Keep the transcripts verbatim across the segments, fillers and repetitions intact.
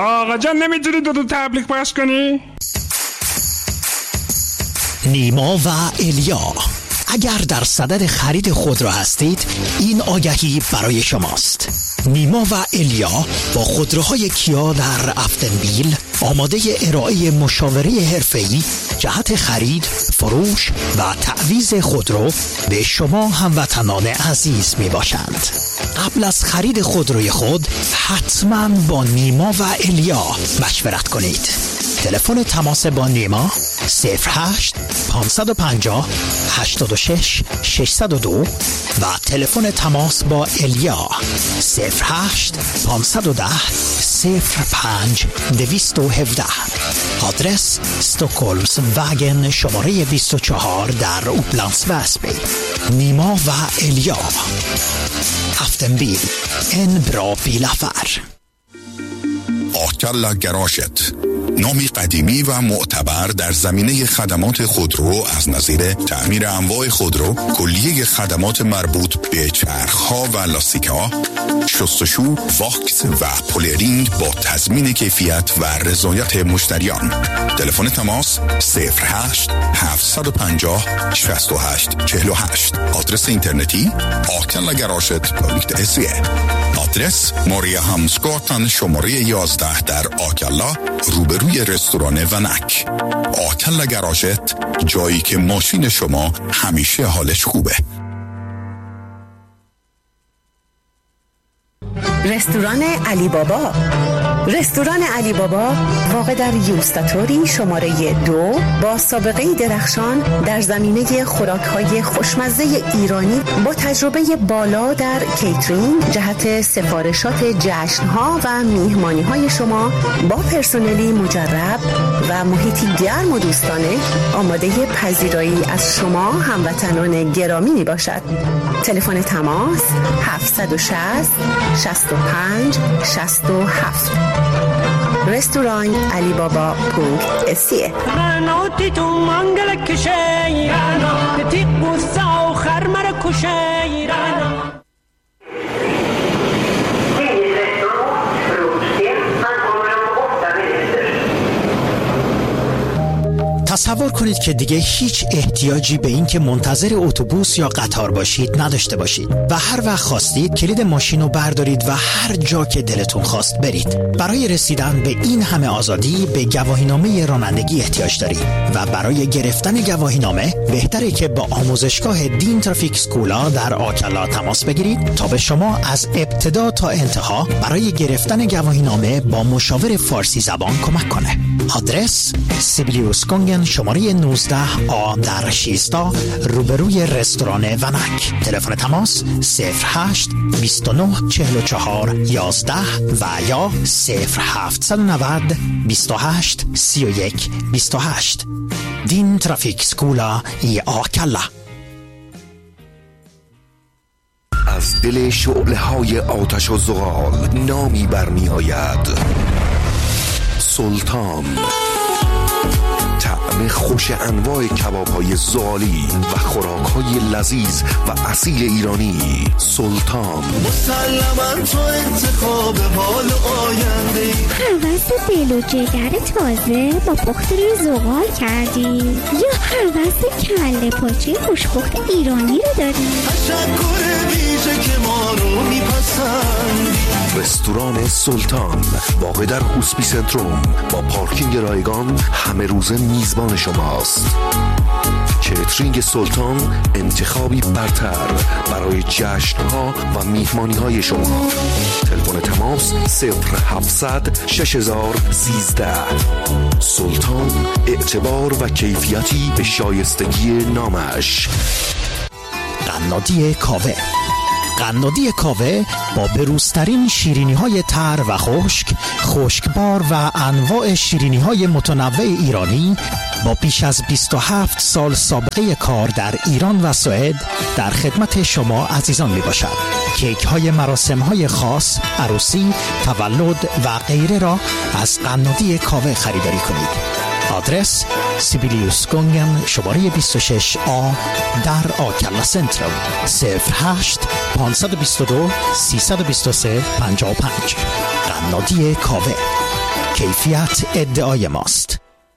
آقا جان نمیتونی دو دو تبلیغ پخش کنی؟ نیما و الیا، اگر در صدد خرید خودرو هستید این آگهی برای شماست. نیما و الیا با خودروهای کیا در افتنبیل آماده ارائه مشاوره حرفه‌ای جهت خرید، فروش و تعویض خودرو به شما هموطنان عزیز می باشند. قبل از خرید خودروی خود حتما با نیما و الیا مشورت کنید. تلفن تماس با نیما صفر هشت پانصد و پنجاه هشتاد و شش ششصد و دو و تلفن تماس با الیا صفر هشت پانصد و ده صفر پنج دویست و هفده. آدرس استکهلمز وگن شماره بیست و چهار در اوپلندس وسبی. نیما و الیا، افتنبیل، en bra bilaffär. آکلا گراشت، نامی قدیمی و معتبر در زمینه خدمات خودرو از نظیر تعمیر انواع خودرو، کلیه خدمات مربوط به چرخ‌ها و لاستیک‌ها، شستشو، واکس و پولرینگ با تضمین کیفیت و رضایت مشتریان. تلفن تماس صفر هشت هفتصد و پنجاه شصت و هشت چهل و هشت. آدرس اینترنتی آکلا گراشت پانت سی. آدرس ماریا همسگاتن شماره یازده در آکلا روبروی رستوران ونک. آکلا گراشت، جایی که ماشین شما همیشه حالش خوبه. رستوران علی بابا. رستوران علی بابا واقع در یوستاتوری شماره دو با سابقه درخشان در زمینه خوراک‌های خوشمزه ایرانی با تجربه بالا در کیترینگ جهت سفارشات جشن‌ها و میهمانی‌های شما با پرسنلی مجرب و محیطی گرم و دوستانه آماده پذیرایی از شما هموطنان گرامی می باشد. تلفن تماس هفتصد و شصت شصت و پنج شصت و هفت. رستوران علی بابا پونک اسیه. غنوتی تو منگل کشیرانا تیق بوسا و خرمر کشیرانا. تصور کنید که دیگه هیچ احتیاجی به این که منتظر اتوبوس یا قطار باشید نداشته باشید و هر وقت خواستید کلید ماشین رو بردارید و هر جا که دلتون خواست برید. برای رسیدن به این همه آزادی به گواهینامه رانندگی احتیاج دارید و برای گرفتن گواهینامه بهتره که با آموزشگاه دین ترافیک سکولا در آکلا تماس بگیرید تا به شما از ابتدا تا انتها برای گرفتن گواهینامه با مشاور فارسی زبان کمک کنه. آدرس سیبیلیوس گونگن شماره نوزده آ در شیستا روبروی رستوران ونک. تلفن تماس صفر هشت بیست و نه چهل و چهار یازده و یا صفر هفتصد و نود بیست و هشت سی و یک بیست و هشت. دین ترافیک سکولا ای آکلا. از دل شعله های آتش و زغال نامی برمی آید: سلطان. طعم خوش انواع کباب‌های زغالی و خوراک‌های لذیذ و اصیل ایرانی. سلطان. مسلماً تو انتخاب حال آینده. هوس دل و جگر تازه با پخت روی زغال کردی یا هوس کله پاچه خوشپخت ایرانی رو داری؟ تشکر ویژه که ما رو میپسندی. رستوران سلطان واقع در هوسپی سنتروم با پارکینگ رایگان همه روزه میزبان شماست. کیترینگ سلطان انتخابی برتر برای جشن‌ها و میهمانی‌های شما. تلفن تماس صفر هفتصد شش هزار سیزده. سلطان، اعتبار و کیفیتی به شایستگی نامش. قنادی کاوه. قنادی کاوه با بروزترین شیرینی‌های تر و خشک، خشکبار و انواع شیرینی‌های متنوع ایرانی با بیش از بیست و هفت سال سابقه کار در ایران و سوئد در خدمت شما عزیزان می باشد. کیک های مراسم های خاص، عروسی، تولد و غیره را از قنادی کاوه خریداری کنید. آدرس سیبیلیوس گونگن شماره بیست و شش آ در آکلا سنترال. صفر هشت پانصد و بیست و دو سیصد و بیست و سه پنجاه و پنج. قنادی کاوه. کیفیت ادعای ماست.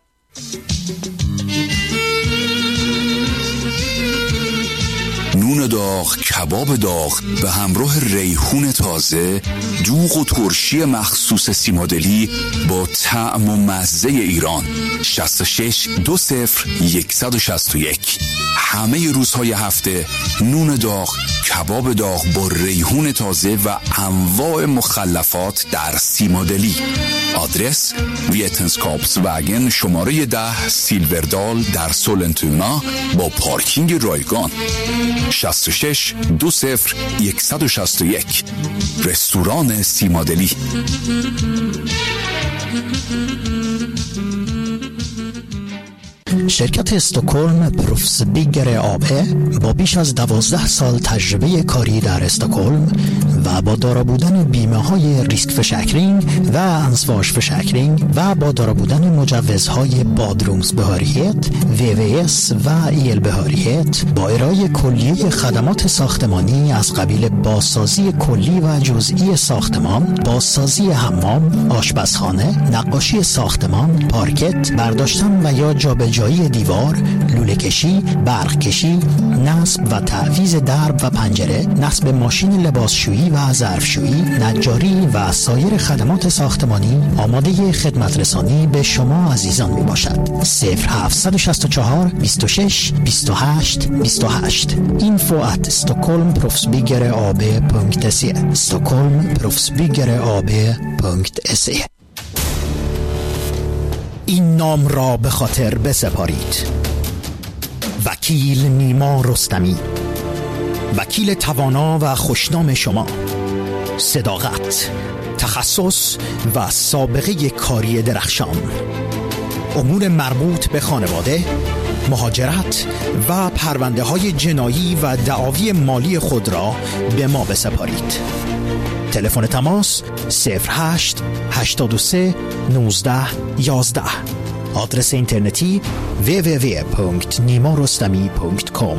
نون داغ، کباب داغ به همراه ریحون تازه، دوغ و ترشی مخصوص سیمادلی با طعم و مزه ایران. شصت و شش دو صفر صد و شصت و یک. همه روزهای هفته نون داغ، کباب داغ با ریحون تازه و انواع مخلفات در سیمادلی. آدرس ویتنسکاپس وگن شماره ده سیلوردال در سولنتونا با پارکینگ رایگان. شصت و شش دو صفر صد و شصت و یک. رستوران سیمادلی. شرکت استکهلم پروفسبیگر آبه با بیش از دوازده سال تجربه کاری در استکهلم و با دارا بودن بیمه های ریسک فشکرینگ و انسواش فشکرینگ و با دارا بودن مجوزهای بادرومز بهاریت، وی وی اس و ایل بهاریت، با ارائه کلیه خدمات ساختمانی از قبیل بازسازی کلی و جزئی ساختمان، بازسازی حمام، آشپزخانه، نقاشی ساختمان، پارکت، برداشتن و یا جابجایی دیوار، لوله کشی، برق کشی، نصب و تعویض درب و پنجره، نصب ماشین لباسشویی و ظرفشویی، نجاری و سایر خدمات ساختمانی آماده خدمت رسانی به شما عزیزان می باشد. صفر هفت شش چهار بیست و شش بیست و هشت بیست و هشت. اینفو ات استکهلم پروفسبیگر آبه پونکت سی استکهلم پروفسبیگر آبه پونکت سی. این نام را به خاطر بسپارید: وکیل نیما رستمی، وکیل توانا و خوشنام شما. صداقت، تخصص و سابقه کاری درخشان. امور مربوط به خانواده، مهاجرت و پرونده های جنایی و دعاوی مالی خود را به ما بسپارید. تلفن تماس صفر هشت هشتاد و سه نوزده یازده. آدرس اینترنتی دبلیو دبلیو دبلیو پونکت نیما رستمی پونکت کام.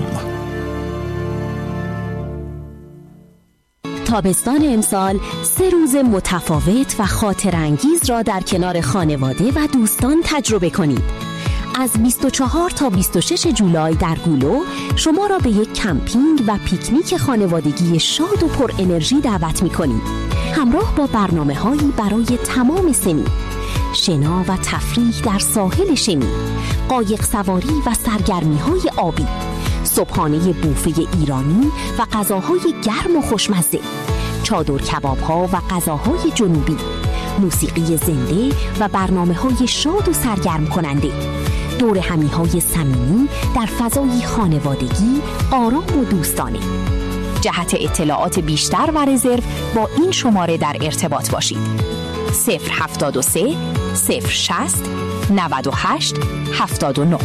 تابستان امسال سه روز متفاوت و خاطرانگیز را در کنار خانواده و دوستان تجربه کنید. از بیست و چهار تا بیست و شش جولای در گولو شما را به یک کمپینگ و پیکنیک خانوادگی شاد و پر انرژی دعوت می‌کنیم. همراه با برنامه‌هایی برای تمام سنین، شنا و تفریح در ساحل شنی، قایق سواری و سرگرمی‌های آبی، صبحانه بوفه ایرانی و غذاهای گرم و خوشمزه، چادر کباب‌ها و غذاهای جنوبی، موسیقی زنده و برنامه‌های شاد و سرگرم کننده، دور همی‌های صمیمی در فضایی خانوادگی، آرام و دوستانه. جهت اطلاعات بیشتر و رزرو با این شماره در ارتباط باشید: صفر هفتاد و سه صفر شصت نود و هشت هفتاد و نه.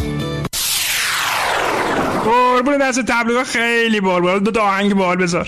قربون دست تبلیغ خیلی بال بال. دو آهنگ بال بذار.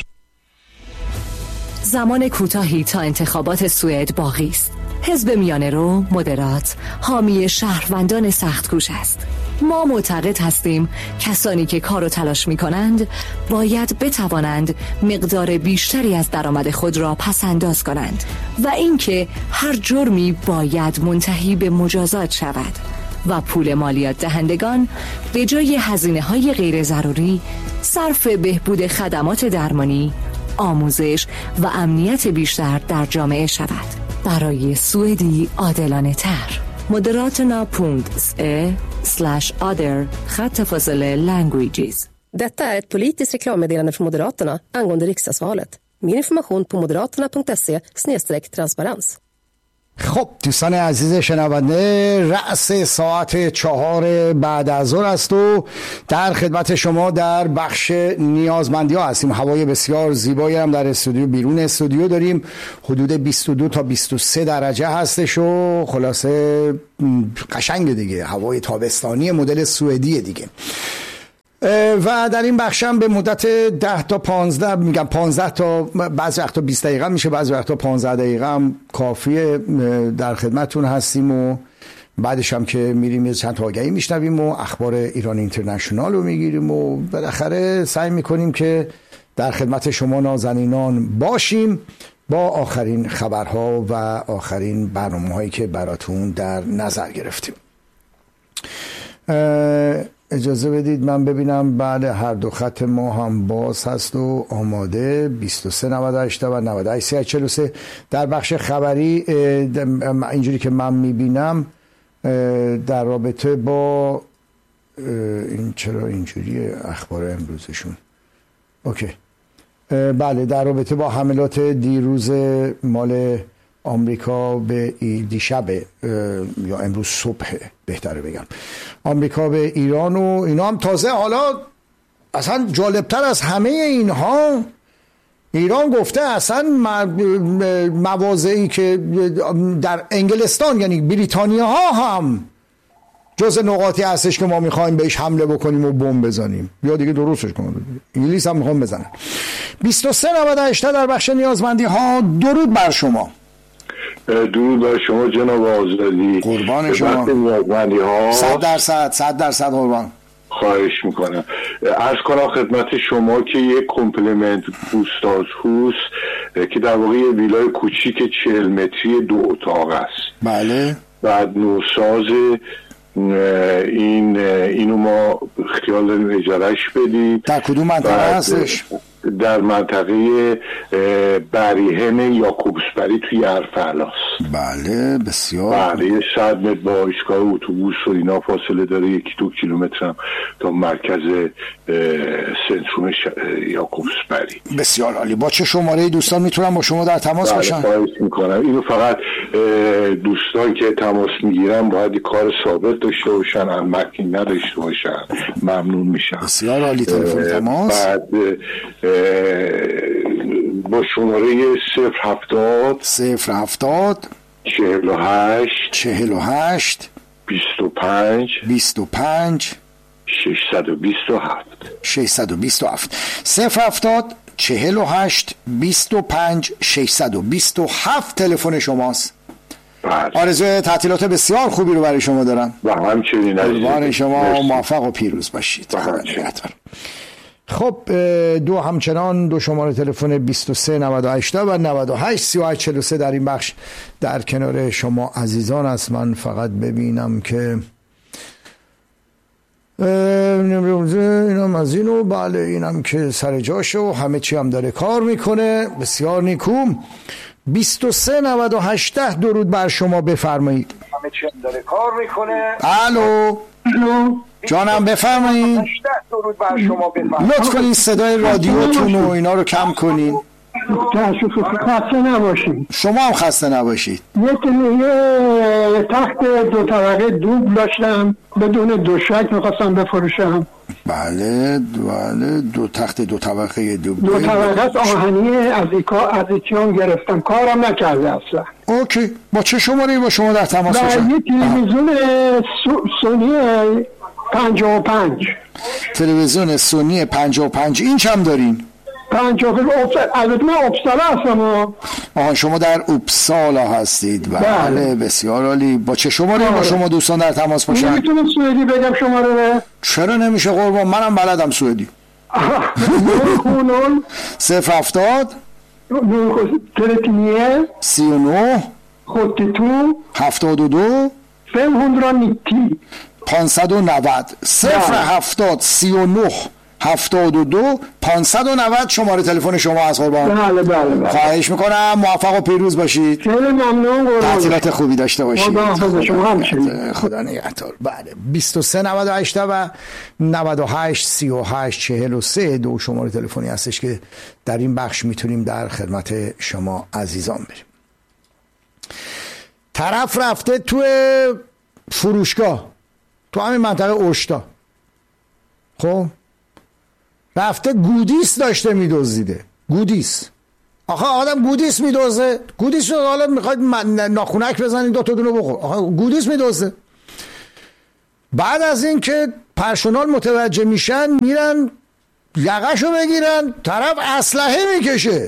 زمان کوتاهی تا انتخابات سوئد باقی است. حزب میانه رو مدرات حامی شهروندان سخت‌کوش است. ما معتقد هستیم کسانی که کار و تلاش می کنند باید بتوانند مقدار بیشتری از درآمد خود را پس انداز کنند و اینکه هر جرمی باید منتهی به مجازات شود و پول مالیات دهندگان به جای هزینه‌های غیر ضروری صرف بهبود خدمات درمانی، آموزش و امنیت بیشتر در جامعه شود. برای سوئدی عادلانه تر. Moderaterna punkt se slash other خط فاصله languages. Detta är ett politiskt reklammeddelande från Moderaterna angående riksdagsvalet. Mer information på moderaterna punkt se slash transparens. خب دوستان عزیز شنونده، رأس ساعت چهار بعد از ظهر است و در خدمت شما در بخش نیازمندی ها هستیم. هوای بسیار زیبایی هم در استودیو، بیرون استودیو داریم. حدود بیست و دو تا بیست و سه درجه هستش و خلاصه قشنگ دیگه، هوای تابستانی مدل سوئدی دیگه. و در این بخشم به مدت ده تا پانزده، میگم پانزده تا، بعضی وقتا بیست دقیقه میشه، بعضی وقتا پانزده دقیقه هم کافیه، در خدمتون هستیم و بعدش هم که میریم چند تا آگهی میشنویم و اخبار ایران اینترنشنال رو میگیریم و بالاخره سعی میکنیم که در خدمت شما نازنینان باشیم با آخرین خبرها و آخرین برنامه‌هایی که براتون در نظر گرفتیم. اجازه بدید من ببینم بعد هر دو خط ما هم باز هست و آماده. بیست و سه نود و هشت و نود و هشت سی و هشت چهل و سه. در بخش خبری اینجوری که من میبینم در رابطه با این چرا اینجوریه اخبار امروزشون. اوکی. بله، در رابطه با حملات دیروز مال آمریکا به دیشب یا امروز صبح بهتره بگم آمریکا به ایران و اینا هم تازه، حالا اصلا جالبتر از همه اینها ایران گفته اصلا مواضعی که در انگلستان یعنی بریتانیا ها هم جز نقاطی هستش که ما میخوایم بهش حمله بکنیم و بمب بزنیم، یا دیگه درستش کنیم انگلیس هم میخوام بزنن. بیست و سه نود و هشت در بخش نیازمندی ها. درود بر شما. درود بر شما جناب آزادی. قربان شما. نیازمندی ها صد درصد صد درصد قربان. خواهش میکنم. عرض کنم خدمت شما که یک کمپلیمنت پوستاز هوس که در واقع یه ویلای کوچیک چهل متری دو اتاق است. بله. بعد نوساز این اینو ما خیال داریم اجارش بدید. در کدوم منطقه هستش؟ در منطقه بریهم یاکوبسبری توی ارفعلاس. بله بسیار. بله، صد متر با ایستگاه اتوبوس و اینا فاصله داره، یکی دو کیلومتر هم تا مرکز سنتروم یاکوبسبری. بسیار عالی. با چه شماره دوستان میتونم با شما در تماس باشن؟ خواهش میکنم. اینو فقط دوستان که تماس میگیرن باید کار ثابت داشته باشن، المکی نداشته باشن، ممنون میشن. بسیار عالی. تلفن تماس بعد با شماره صفر هفتاد صفر هفتاد چهل و هشت چهل و هشت بیست و پنج بیست و پنج ششصد و بیست و هفت ششصد و بیست و هفت صفر هفتاد چهل و هشت بیست و پنج ششصد و بیست و هفت تلفن شماست. آرزوی تعطیلات بسیار خوبی رو برای شما دارم. و همچنین قربان شما، موفق و پیروز باشید. خب دو همچنان دو شماره تلفن بیست و سه نود و هشت و نود و هشت سی و هشت چهل و سه در این بخش در کنار شما عزیزان است. من فقط ببینم که اینم از اینو. بله اینم که سر جاشه و همه چی هم داره کار میکنه. بسیار نیکوم. بیست و سه نود و هشت درود بر شما، بفرمایید. همه چی هم داره کار میکنه. الو جانم بفرمایید. درود بر شما، بفرمایید. لطف کنید صدای رادیوتون و اینا رو کم کنین. خسته نباشید. شما هم خسته نباشید. یک یه تخت دو طبقه دوب داشتم بدون دوشک میخواستم بفروشم. بله بله دو تخت دو طبقه دوب دو طبقه آهنی از ایکا از ایتیون گرفتم، کارم نکرده اصلا. اوکی. با چه شماره با شما در تماس باشم؟ یه تلویزیون سونی پنجاه و پنج. تلویزیون سونی پنجاه و پنج اینچ هم دارین؟ پنجاه و پنج. البته من اپسالا هستم. آها شما در اپسالا هستید. بله بسیار عالی. با چه شماره با شما دوستان در تماس باشن؟ نمیتونم سوئدی بگم شماره؟ چرا نمیشه قربان؟ منم بلدم سوئدی. صفر هفتاد ترتینیه سی و نو خودتو هفتاد و دو فمهندرا نیتی پانصد و نود. صفر هفتاد سی و نو هفتاد و دو پانصد و نود شماره تلفن شما از قربان. بله بله بله. خواهش میکنم. موفق و پیروز باشید. خیلی ممنون قربان. تعطیلات خوبی داشته باشید. خدا شما همچنین. خدا نگهدار. بله بیست و سه نود و هشت و نود و هشت سی و هشت چهل و سه دو شماره تلفنی هستش که در این بخش میتونیم در خدمت شما عزیزان بریم. طرف رفته تو فروشگاه تو همین منطقه اوشتا، خب رفته گودیس داشته میدزدیده. گودیس. آخه آدم گودیس میدزده. گودیس رو حالا میخواید ناخونک بزنید دو تا دونه بخور. آخه گودیس میدزده. بعد از این که پرسونال متوجه میشن میرن یقشو بگیرن، طرف اسلحه میکشه.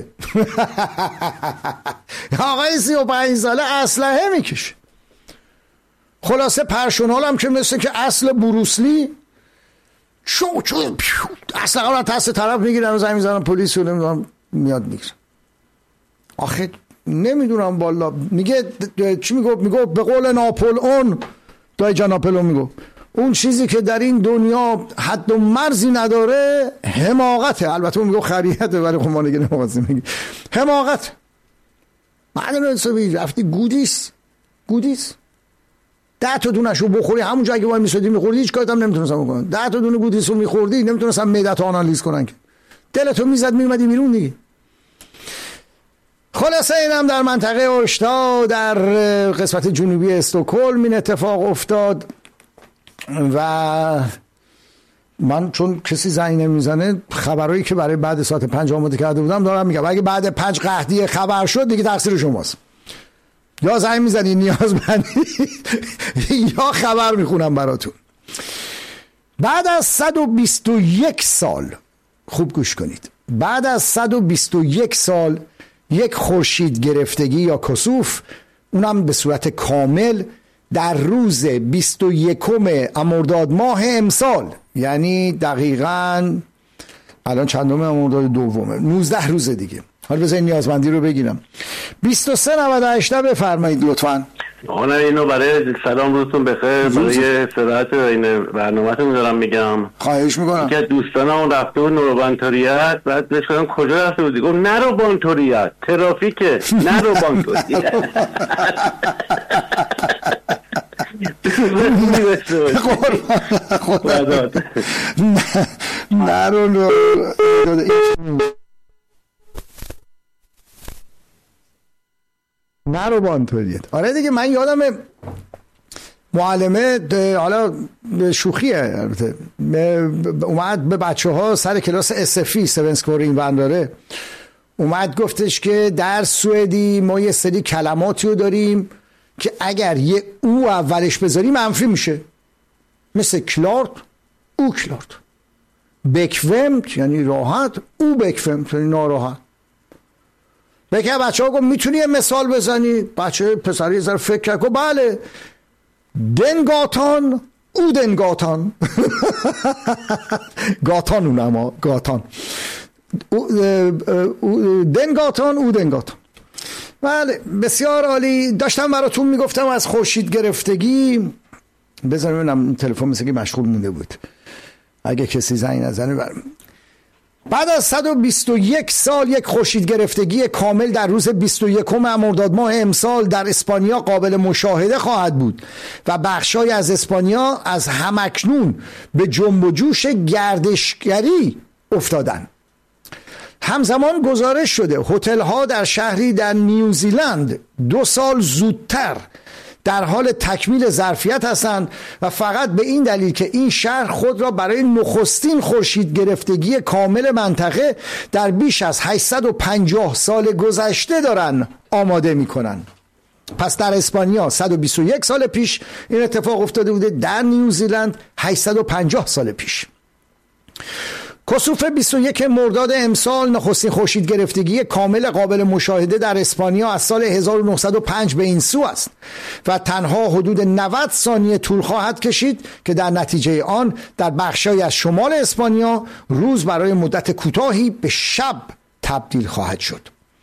آقای سی و پنج ساله اسلحه میکشه. خلاصه پرسونال هم که مثل که اصل بروسلی شو چو اصلا قرار تست طرف میگیرن و زمین میزنن، پلیس رو نمیدونم میاد میگیرن. آخه نمیدونم والا. میگه چی میگه؟ میگه به قول ناپلئون، دای جان ناپلئون میگه اون چیزی که در این دنیا حد و مرزی نداره حماقته. البته اون میگه خریته، ولی خب ما نگه نمازی میگه حماقت. معدن حسابی رفتی گودیس گودیس ده تا دونشو بخوری همون جایی که وای میسادی میخوردی، هیچ کاری هم نمیتونستم بکنن. ده تا دونه گودیسو میخوردی نمیتونستم معده‌تو آنالیز کنن که دلتو میزد میومدی بیرون دیگه. خلاصه اینم در منطقه اوشتا در قسمت جنوبی استکهلم این اتفاق افتاد و من چون کسی زنگ نمیزنه خبرایی که برای بعد ساعت پنج آماده کرده بودم دارم میگم اگه بعد پنج قحطی خبر شد دیگه تقصیر شماست. یا زنگ میزنی نیازمندی یا خبر میخونم براتون. بعد از صد و بیست و یک سال، خوب گوش کنید، بعد از صد و بیست و یک سال یک خورشید گرفتگی یا کسوف، اونم به صورت کامل در روز بیست و یکم مرداد ماه امسال، یعنی دقیقاً الان چندم مرداد دومه، نوزده روز دیگه. حالا بذارید نیازمندی رو بگیرم. بیست و سه نود و هشت بفرمایید لطفاً. آقا اینو برای سلام روزتون بخیر، برای استراحت این برنامه‌تون دارم میگم. خواهش میکنم. که دوستانم رفته بود نوروبانتوریت، بعد بهش گفتم کجا رفته بودی؟ گفت نرو بانتوریت، ترافیکه، نرو بانتوریت. نرو نرو بانتوریت. آره دیگه من یادم معلمه حالا شوخیه البته اومد به بچه ها سر کلاس اسفی سون سکورینگ بنداره، اومد گفتش که در سوئدی ما یه سری کلماتی رو داریم که اگر یه او اولش بذاری منفی میشه، مثل کلارت او کلارت، بکومت یعنی راحت، او بکومت یعنی ناراحت. بگه بچه ها گفت میتونی یه مثال بزنی؟ بچه پسری یه ذره فکر کرد، بله، دنگاتان او دنگاتان گاتان اونم ها گاتان دنگاتان او دنگاتان. بله بسیار عالی. داشتم براتون میگفتم از خورشید گرفتگی. بذارم ببینم تلفن مثل که مشغول مونده بود، اگه کسی زنگ نزنه برم. بعد از صد و بیست و یک سال یک خورشید گرفتگی کامل در روز بیست و یکم مرداد ماه امسال در اسپانیا قابل مشاهده خواهد بود و بخشای از اسپانیا از همکنون به جنب و جوش گردشگری افتادن. همزمان گزارش شده هتل ها در شهری در نیوزیلند دو سال زودتر در حال تکمیل ظرفیت هستند و فقط به این دلیل که این شهر خود را برای نخستین خورشید گرفتگی کامل منطقه در بیش از هشتصد و پنجاه سال گذشته دارن آماده میکنن. پس در اسپانیا صد و بیست و یک سال پیش این اتفاق افتاده بوده، در نیوزیلند هشتصد و پنجاه سال پیش. کسوف بیست و یک مرداد امسال نخستین خورشید گرفتگی کامل قابل مشاهده در اسپانیا از سال هزار و نهصد و پنج به این سو است و تنها حدود نود ثانیه طول خواهد کشید که در نتیجه آن در بخشی از شمال اسپانیا روز برای مدت کوتاهی به شب تبدیل خواهد شد.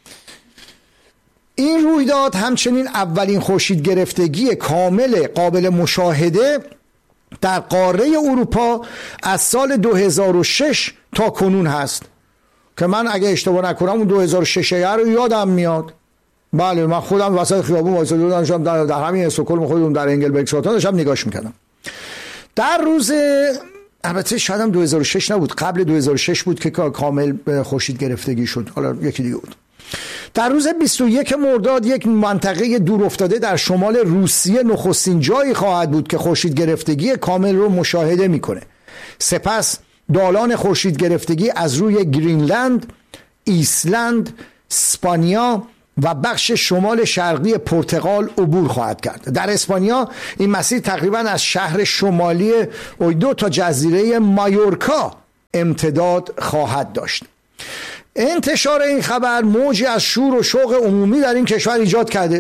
این رویداد همچنین اولین خورشید گرفتگی کامل قابل مشاهده در قاره اروپا از سال دو هزار و شش تا کنون هست که من اگه اشتباه نکنم اون دو هزار و شش رو یادم میاد. بله من خودم وسط خیابون وایساده بودم در, در همین استکهلم خودم در انگلبرگ ساتان داشتم نگاش میکردم. در روز البته شاید هم دو هزار و شش نبود، قبل دو هزار و شش بود که کامل خورشید گرفتگی شد، حالا یکی دیگه بود. در روز بیست و یک مرداد یک منطقه دور افتاده در شمال روسیه نخستین جایی خواهد بود که خورشید گرفتگی کامل رو مشاهده میکنه. سپس دالان خورشید گرفتگی از روی گرینلند، ایسلند، اسپانیا و بخش شمال شرقی پرتغال عبور خواهد کرد. در اسپانیا این مسیر تقریبا از شهر شمالی اویدو تا جزیره مایورکا امتداد خواهد داشت. انتشار این خبر موجی از شور و شوق عمومی در این کشور ایجاد کرده.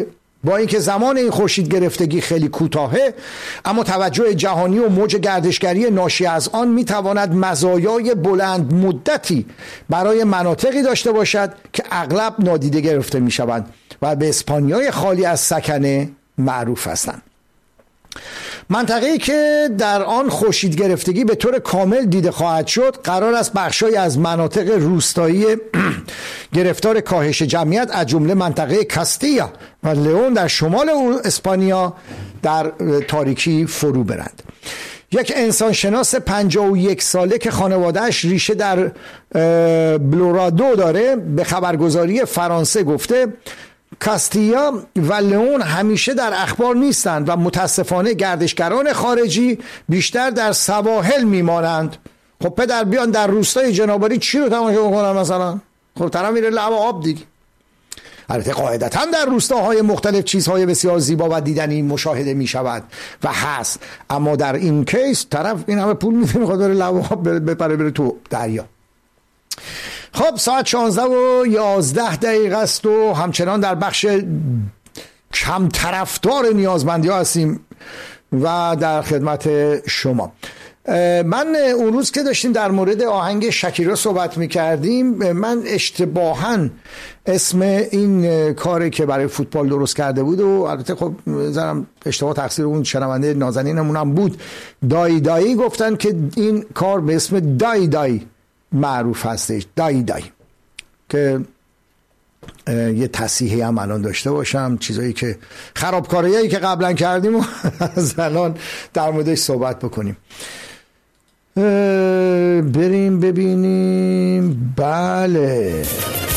با اینکه زمان این خورشید گرفتگی خیلی کوتاهه، اما توجه جهانی و موج گردشگری ناشی از آن میتواند مزایای بلند مدتی برای مناطقی داشته باشد که اغلب نادیده گرفته میشوند و به اسپانیای خالی از سکنه معروف هستند. منطقه‌ای که در آن خورشید گرفتگی به طور کامل دیده خواهد شد قرار است بخشی از مناطق روستایی گرفتار کاهش جمعیت از جمله منطقه کاستیا و لئون در شمال اسپانیا در تاریکی فرو برند. یک انسانشناس پنجاه و یک ساله که خانوادهش ریشه در بلورادو داره به خبرگزاری فرانسه گفته کاستیا و لئون همیشه در اخبار نیستند و متاسفانه گردشگران خارجی بیشتر در سواحل میمانند. خب پدر بیان در روستای جنابالی چی رو تماشا بکنن مثلا؟ خب طرف میره لب آب دیگه. البته قاعدتا در روستاهای مختلف چیزهای بسیار زیبا و دیدنی مشاهده می شود و هست، اما در این کیس طرف این همه پول میده میخواد بره لب آب بپره بره تو دریا. خب ساعت شانزده و یازده دقیقه است و همچنان در بخش کم طرفدار نیازمندی ها هستیم و در خدمت شما. من اون روز که داشتیم در مورد آهنگ شکیرا صحبت میکردیم، من اشتباهاً اسم این کاری که برای فوتبال درست کرده بود و البته خب زنم اشتباه تقصیر اون شنونده نازنینمون هم بود، دای دایی گفتن که این کار به اسم دای دای معروف هستش، دای دای، که یه تصحیحی هم الان داشته باشم، چیزایی که خرابکاریایی که قبلا کردیم و از الان در موردش صحبت بکنیم. بریم ببینیم. بله